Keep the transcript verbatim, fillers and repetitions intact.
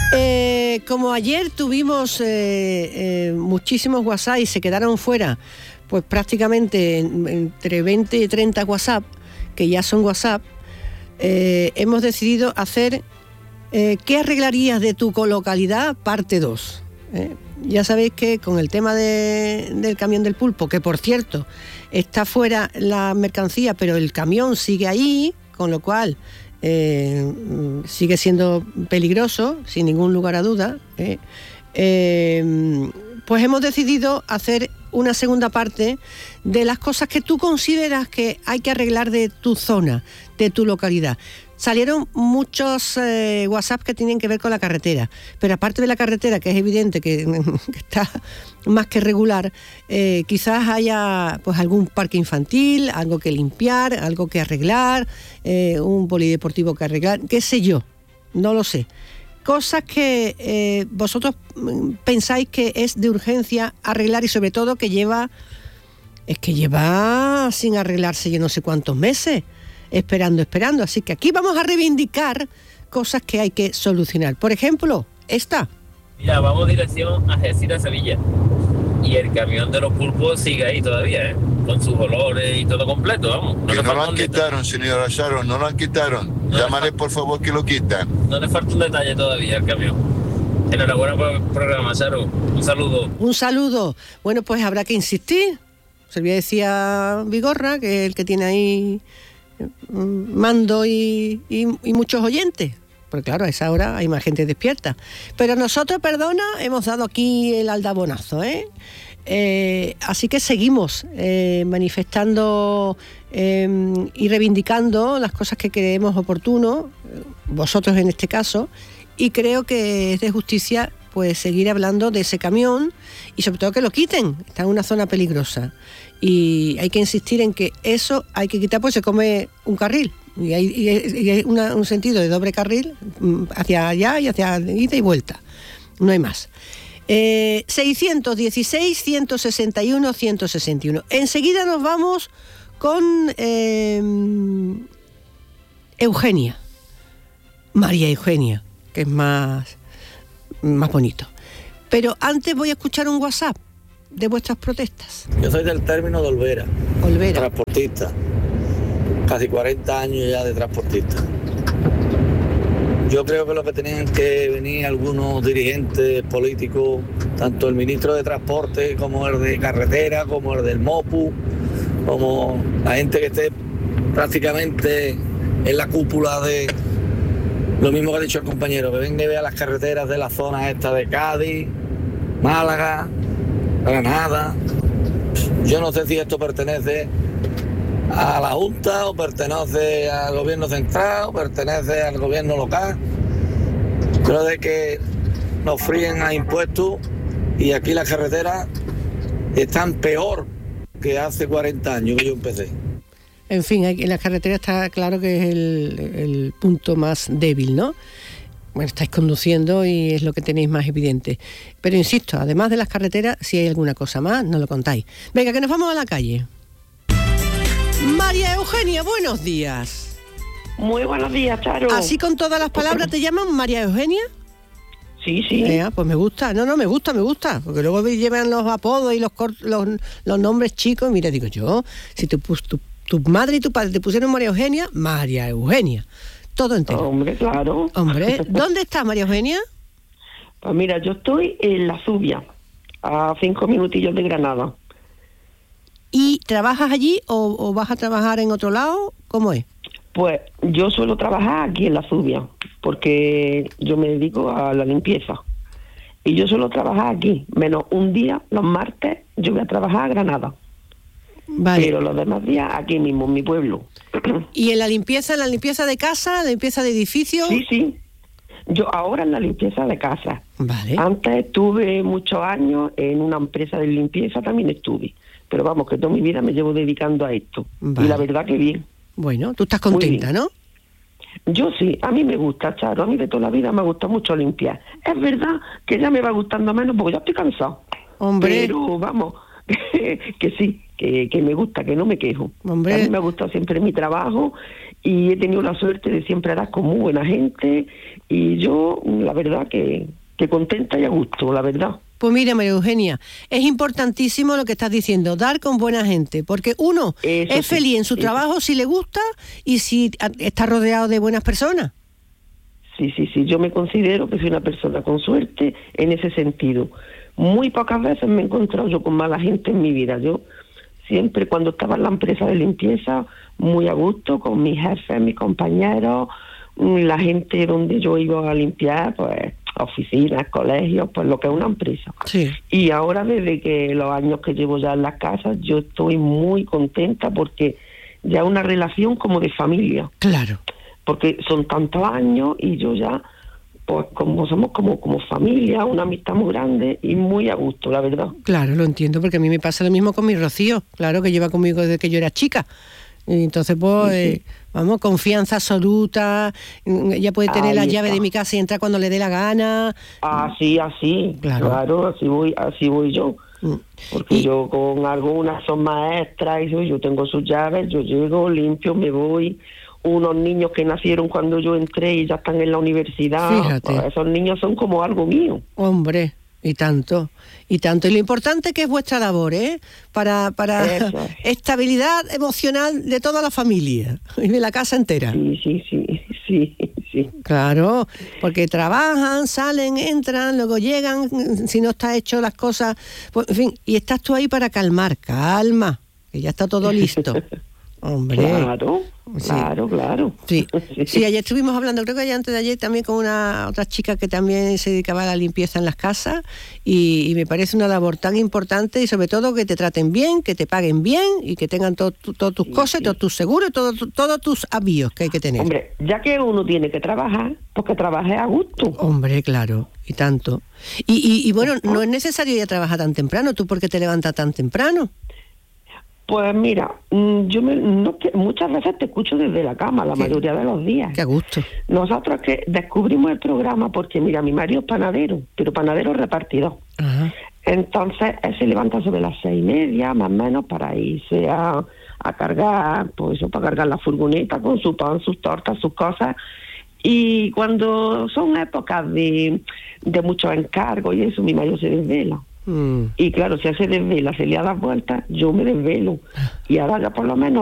Eh, como ayer tuvimos eh, eh, muchísimos WhatsApp y se quedaron fuera, pues prácticamente en, entre veinte y treinta WhatsApp, que ya son WhatsApp, eh, hemos decidido hacer eh, ¿qué arreglarías de tu colocalidad? Parte dos. ¿eh? Ya sabéis que con el tema de, del camión del pulpo, que por cierto está fuera la mercancía, pero el camión sigue ahí, con lo cual eh, sigue siendo peligroso, sin ningún lugar a duda, ¿eh? Eh, pues hemos decidido hacer una segunda parte de las cosas que tú consideras que hay que arreglar de tu zona, de tu localidad. Salieron muchos eh, WhatsApp que tienen que ver con la carretera, pero aparte de la carretera, que es evidente que, que está más que regular, eh, quizás haya pues algún parque infantil, algo que limpiar, algo que arreglar, eh, un polideportivo que arreglar, qué sé yo, no lo sé. Cosas que eh, vosotros pensáis que es de urgencia arreglar y sobre todo que lleva, es que lleva sin arreglarse yo no sé cuántos meses. Esperando, esperando. Así que aquí vamos a reivindicar cosas que hay que solucionar. Por ejemplo, esta. Ya vamos dirección a Algeciras, Sevilla. Y el camión de los pulpos sigue ahí todavía, ¿eh? Con sus olores y todo completo, vamos. No que no lo han quitaron, señora Sharon, no lo han quitaron. No Llámale, por favor, que lo quitan. No le falta un detalle todavía al camión. Enhorabuena por el programa, Sharon. Un saludo. Un saludo. Bueno, pues habrá que insistir. Se le decía Vigorra, que es el que tiene ahí mando y, y, y muchos oyentes, porque claro, a esa hora hay más gente despierta, pero nosotros, perdona, hemos dado aquí el aldabonazo, ¿eh? Eh, así que seguimos eh, manifestando eh, y reivindicando las cosas que creemos oportuno, vosotros en este caso, y creo que es de justicia pues seguir hablando de ese camión y sobre todo que lo quiten, está en una zona peligrosa. Y hay que insistir en que eso hay que quitar, pues se come un carril y hay, y hay, y hay una, un sentido de doble carril hacia allá y hacia ida y vuelta, no hay más. eh, seiscientos dieciséis, ciento sesenta y uno, ciento sesenta y uno. Enseguida nos vamos con eh, Eugenia, María Eugenia, que es más, más bonito, pero antes voy a escuchar un WhatsApp de vuestras protestas. Yo soy del término de Olvera, Olvera. transportista, casi cuarenta años ya de transportista. Yo creo que lo que tenían que venir algunos dirigentes políticos, tanto el ministro de Transporte como el de Carretera, como el del MOPU, como la gente que esté prácticamente en la cúpula de lo mismo que ha dicho el compañero, que venga y vea las carreteras de la zona esta de Cádiz, Málaga, Granada. Yo no sé si esto pertenece a la Junta o pertenece al gobierno central o pertenece al gobierno local. Creo de que nos fríen a impuestos y aquí las carreteras están peor que hace cuarenta años que yo empecé. En fin, en las carreteras está claro que es el, el punto más débil, ¿no? Bueno, estáis conduciendo y es lo que tenéis más evidente. Pero insisto, además de las carreteras, si hay alguna cosa más, nos lo contáis. Venga, que nos vamos a la calle. María Eugenia, buenos días. Muy buenos días, Charo. ¿Así con todas las palabras te llaman María Eugenia? Sí, sí. Eh, pues me gusta, no, no, me gusta, me gusta. Porque luego llevan los apodos y los, los, los nombres chicos. Mira, digo yo, si tu, tu, tu madre y tu padre te pusieron María Eugenia, María Eugenia. Todo entero. Hombre, claro. Hombre, ¿dónde estás, María Eugenia? Pues mira, yo estoy en La Zubia, a cinco minutillos de Granada. ¿Y trabajas allí o, o vas a trabajar en otro lado? ¿Cómo es? Pues yo suelo trabajar aquí en La Zubia, porque yo me dedico a la limpieza. Y yo suelo trabajar aquí, menos un día, los martes, yo voy a trabajar a Granada. Vale. Pero los demás días aquí mismo, en mi pueblo. ¿Y en la limpieza, en la limpieza de casa, la limpieza de edificios? Sí, sí. Yo ahora en la limpieza de casa. Vale. Antes estuve muchos años en una empresa de limpieza, también estuve. Pero vamos, que toda mi vida me llevo dedicando a esto. Vale. Y la verdad que bien. Bueno, tú estás contenta, ¿no? Yo sí, a mí me gusta, Charo. A mí de toda la vida me gusta mucho limpiar. Es verdad que ya me va gustando menos porque ya estoy cansado. Hombre. Pero vamos, que, que sí, que, que me gusta, que no me quejo. Hombre. A mí me ha gustado siempre mi trabajo y he tenido la suerte de siempre dar con muy buena gente y yo, la verdad, que, que contenta y a gusto, la verdad. Pues mira, María Eugenia, es importantísimo lo que estás diciendo, dar con buena gente, porque uno Eso es sí, feliz en su eso. trabajo si le gusta y si está rodeado de buenas personas. Sí, sí, sí, yo me considero que soy una persona con suerte en ese sentido. Muy pocas veces me he encontrado yo con mala gente en mi vida. Yo siempre, cuando estaba en la empresa de limpieza, muy a gusto, con mis jefes, mis compañeros, la gente donde yo iba a limpiar, pues oficinas, colegios, pues lo que es una empresa. Sí. Y ahora, desde que los años que llevo ya en las casas, yo estoy muy contenta porque ya es una relación como de familia. Claro. Porque son tantos años y yo ya, pues como somos como, como familia, una amistad muy grande y muy a gusto, la verdad. Claro, lo entiendo, porque a mí me pasa lo mismo con mi Rocío, claro, que lleva conmigo desde que yo era chica. Y entonces, pues, Sí, sí. eh, vamos, confianza absoluta, ella puede tener Ahí la llave está. de mi casa y entrar cuando le dé la gana. Así, así, Claro. claro, así voy, así voy yo. Mm. Porque Y- yo con algunas son maestras y yo, yo tengo sus llaves, yo llego, limpio, me voy. Unos niños que nacieron cuando yo entré y ya están en la universidad, Fíjate. pues esos niños son como algo mío. Hombre, y tanto, y tanto. Y lo importante que es vuestra labor, ¿eh? Para, para Eso es. estabilidad emocional de toda la familia y de la casa entera. Sí, sí, sí, sí, sí. Claro, porque trabajan, salen, entran, luego llegan, si no está hecho las cosas, pues, en fin, y estás tú ahí para calmar, calma, que ya está todo listo. Hombre. Claro, Sí. claro, claro. Sí, sí, ayer estuvimos hablando, creo que ayer antes de ayer también con una otra chica que también se dedicaba a la limpieza en las casas y, y me parece una labor tan importante y sobre todo que te traten bien, que te paguen bien y que tengan todas tu, todo tus Sí, cosas, sí. todos tus seguros y todo, tu- todos tus avíos que hay que tener. Hombre, ya que uno tiene que trabajar, pues que trabaje a gusto. Hombre, claro, y tanto. Y, y, y bueno, no es necesario ir a trabajar tan temprano, ¿tú por qué te levantas tan temprano? Pues mira, mm, yo me, no, que- muchas veces te escucho desde la cama, la Qué- mayoría de los días. Qué a gusto. Nosotros que descubrimos el programa porque, mira, mi marido es panadero, pero panadero repartidor. Ajá. Entonces, él se levanta sobre las seis y media, más o menos, para irse a, a cargar, pues eso, para cargar la furgoneta con su pan, sus tortas, sus cosas. Y cuando son épocas de, de muchos encargos y eso, mi marido se desvela. Mm. Y claro, si él se desvela, se le da vueltas, yo me desvelo. Y ahora ya por lo menos